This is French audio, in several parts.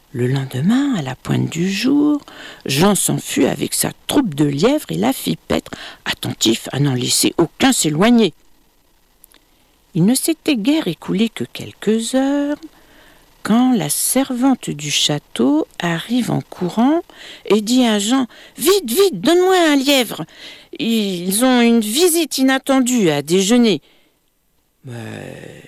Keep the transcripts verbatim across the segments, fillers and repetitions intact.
Le lendemain, à la pointe du jour, Jean s'en fut avec sa troupe de lièvres et la fit paître, attentif à n'en laisser aucun s'éloigner. Il ne s'était guère écoulé que quelques heures, quand la servante du château arrive en courant et dit à Jean « Vite, vite, donne-moi un lièvre. Ils ont une visite inattendue à déjeuner. » Mais...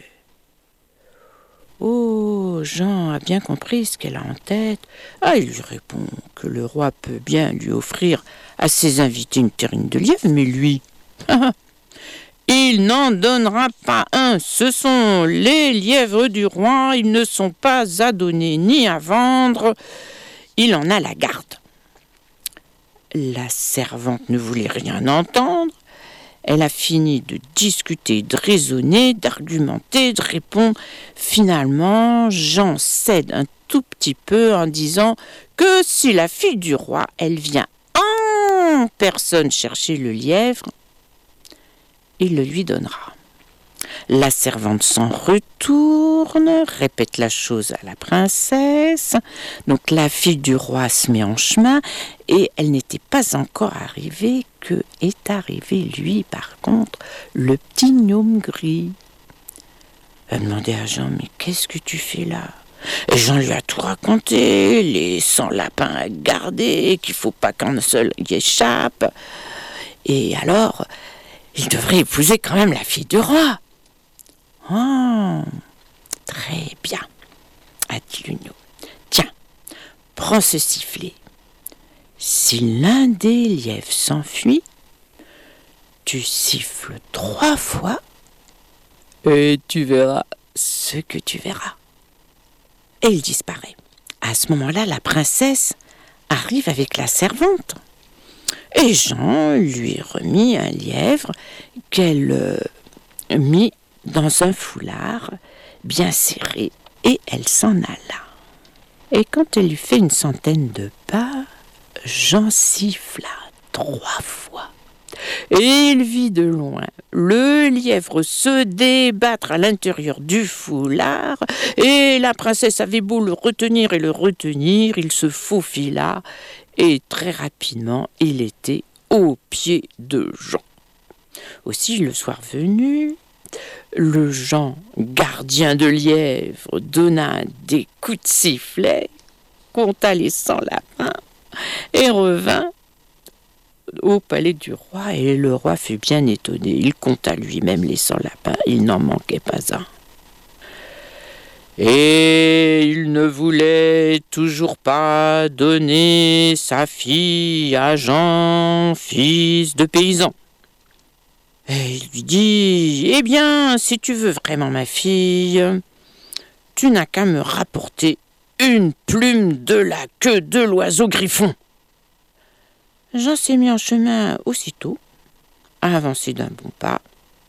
Oh, Jean a bien compris ce qu'elle a en tête. Ah, il lui répond que le roi peut bien lui offrir à ses invités une terrine de lièvre, mais lui, il n'en donnera pas un. Ce sont les lièvres du roi, ils ne sont pas à donner ni à vendre. Il en a la garde. La servante ne voulait rien entendre. Elle a fini de discuter, de raisonner, d'argumenter, de répondre. Finalement, Jean cède un tout petit peu en disant que si la fille du roi, elle vient en personne chercher le lièvre, il le lui donnera. La servante s'en retourne, répète la chose à la princesse. Donc la fille du roi se met en chemin et elle n'était pas encore arrivée que est arrivé lui, par contre, le petit gnome gris. Elle a demandé à Jean, mais qu'est-ce que tu fais là? Et Jean lui a tout raconté, les cent lapins à garder, qu'il ne faut pas qu'un seul y échappe. Et alors, il devrait épouser quand même la fille du roi. Oh, très bien, a dit le gnome. Tiens, prends ce sifflet. Si l'un des lièvres s'enfuit, tu siffles trois fois et tu verras ce que tu verras. Et il disparaît. À ce moment-là, la princesse arrive avec la servante. Et Jean lui remit un lièvre qu'elle euh, mit dans un foulard bien serré, et elle s'en alla. Et quand elle eut fait une centaine de pas, Jean siffla trois fois. Et il vit de loin le lièvre se débattre à l'intérieur du foulard, et la princesse avait beau le retenir et le retenir, il se faufila, et très rapidement, il était aux pieds de Jean. Aussi, le soir venu, le Jean, gardien de lièvre, donna des coups de sifflet, compta les cent lapins et revint au palais du roi. Et le roi fut bien étonné. Il compta lui-même les cent lapins, il n'en manquait pas un. Et il ne voulait toujours pas donner sa fille à Jean, fils de paysan. Et il lui dit, eh bien, si tu veux vraiment ma fille, tu n'as qu'à me rapporter une plume de la queue de l'oiseau griffon. Jean s'est mis en chemin aussitôt, a avancé d'un bon pas.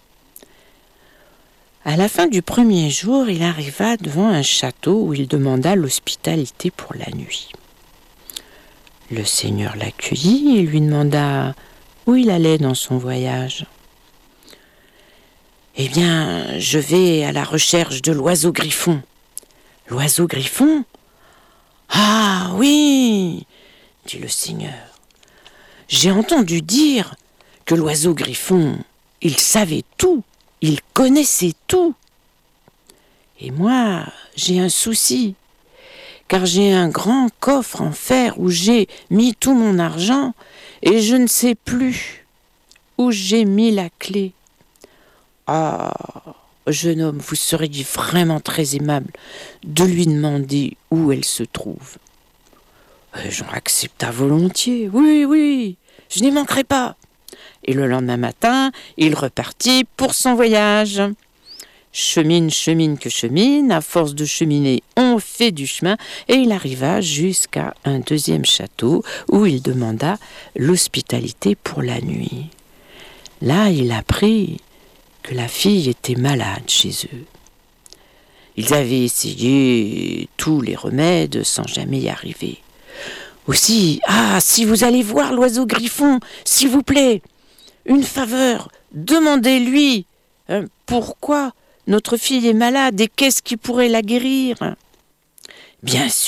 À la fin du premier jour, il arriva devant un château où il demanda l'hospitalité pour la nuit. Le seigneur l'accueillit et lui demanda où il allait dans son voyage. « Eh bien, je vais à la recherche de l'oiseau griffon. »« L'oiseau griffon ? Ah oui, dit le seigneur. J'ai entendu dire que l'oiseau griffon, il savait tout, il connaissait tout. Et moi, j'ai un souci, car j'ai un grand coffre en fer où j'ai mis tout mon argent et je ne sais plus où j'ai mis la clé. Ah, jeune homme, vous serez vraiment très aimable de lui demander où elle se trouve. » J'en accepta volontiers. Oui, oui, je n'y manquerai pas. Et le lendemain matin, il repartit pour son voyage. Chemine, chemine que chemine, à force de cheminer, on fait du chemin, et il arriva jusqu'à un deuxième château où il demanda l'hospitalité pour la nuit. Là, il apprit que la fille était malade chez eux. Ils avaient essayé tous les remèdes sans jamais y arriver. Aussi, ah, si vous allez voir l'oiseau griffon, s'il vous plaît, une faveur, demandez-lui hein, pourquoi notre fille est malade et qu'est-ce qui pourrait la guérir. Bien sûr.